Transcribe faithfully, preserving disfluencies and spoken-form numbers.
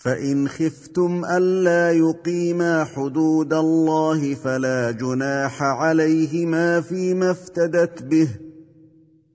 فان خفتم الا يقيما حدود الله فلا جناح عليهما فيما افتدت به